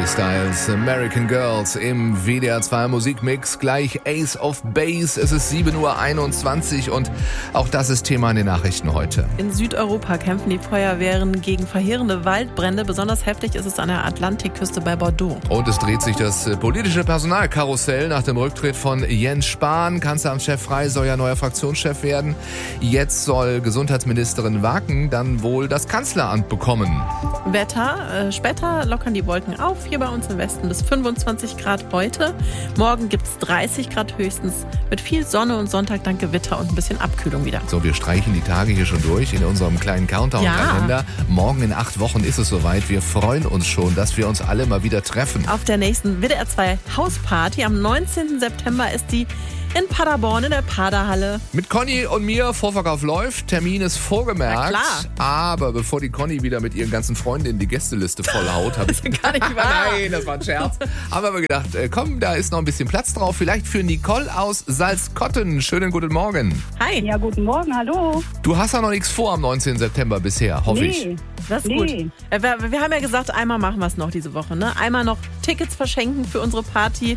Harry Styles, American Girls im WDR 2 Musikmix, gleich Ace of Base. Es ist 7:21 Uhr und auch das ist Thema in den Nachrichten heute. In Südeuropa kämpfen die Feuerwehren gegen verheerende Waldbrände. Besonders heftig ist es an der Atlantikküste bei Bordeaux. Und es dreht sich das politische Personalkarussell nach dem Rücktritt von Jens Spahn. Kanzleramtschef Frey soll ja neuer Fraktionschef werden. Jetzt soll Gesundheitsministerin Waken dann wohl das Kanzleramt bekommen. Wetter, später lockern die Wolken auf, hier bei uns im Westen bis 25 Grad heute. Morgen gibt es 30 Grad höchstens mit viel Sonne und Sonntag dann Gewitter und ein bisschen Abkühlung wieder. So, wir streichen die Tage hier schon durch in unserem kleinen Countdown-Kalender. Ja. Morgen in 8 Wochen ist es soweit. Wir freuen uns schon, dass wir uns alle mal wieder treffen. Auf der nächsten WDR 2 Hausparty am 19. September ist die in Paderborn in der Paderhalle. Mit Conny und mir, Vorverkauf läuft, Termin ist vorgemerkt. Na klar. Aber bevor die Conny wieder mit ihren ganzen Freundinnen die Gästeliste vollhaut, habe ich... Das ist gar nicht wahr. Nein, das war ein Scherz. Haben wir aber gedacht, komm, da ist noch ein bisschen Platz drauf. Vielleicht für Nicole aus Salzkotten. Schönen guten Morgen. Hi. Ja, guten Morgen, hallo. Du hast ja noch nichts vor am 19. September bisher, hoffe ich. Das ist gut. Wir haben ja gesagt, einmal machen wir es noch diese Woche. Ne? Einmal noch Tickets verschenken für unsere Party.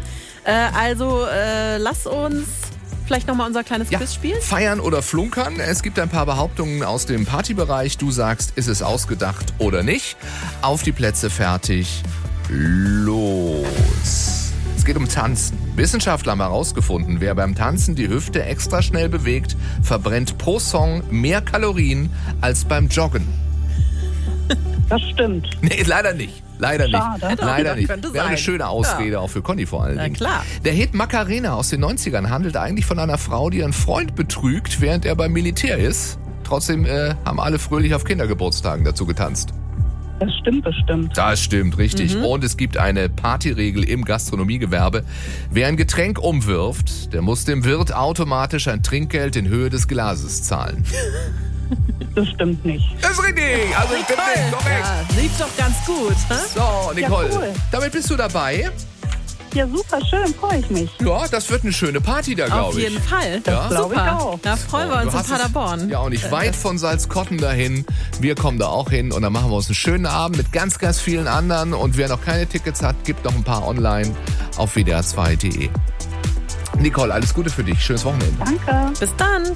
Lass uns vielleicht nochmal unser kleines Quiz spielen. Feiern oder flunkern. Es gibt ein paar Behauptungen aus dem Partybereich. Du sagst, ist es ausgedacht oder nicht. Auf die Plätze, fertig, los. Es geht um Tanzen. Wissenschaftler haben herausgefunden, wer beim Tanzen die Hüfte extra schnell bewegt, verbrennt pro Song mehr Kalorien als beim Joggen. Das stimmt. Nee, leider nicht. Leider Schade. nicht. Leider nicht. Könnte Wäre eine sein. schöne Ausrede, auch für Conny vor allen Dingen. Na klar. Der Hit Macarena aus den 90ern handelt eigentlich von einer Frau, die ihren Freund betrügt, während er beim Militär ist. Trotzdem haben alle fröhlich auf Kindergeburtstagen dazu getanzt. Das stimmt bestimmt. Das stimmt, richtig. Und es gibt eine Partyregel im Gastronomiegewerbe. Wer ein Getränk umwirft, der muss dem Wirt automatisch ein Trinkgeld in Höhe des Glases zahlen. Das stimmt nicht. Das ist richtig. Also ich bin nicht korrekt. Ja, lief doch ganz gut. Hä? So, Nicole, Ja, cool. damit bist du dabei. Ja, super schön, freue ich mich. Ja, das wird eine schöne Party da, glaube ich. Auf jeden Fall. Ja. Glaube ich auch. Da freuen wir Du uns in hast es Paderborn. ja auch nicht weit von Salzkotten dahin. Wir kommen da auch hin und dann machen wir uns einen schönen Abend mit ganz, ganz vielen anderen. Und wer noch keine Tickets hat, gibt noch ein paar online auf wdr2.de. Nicole, alles Gute für dich. Schönes Wochenende. Danke. Bis dann.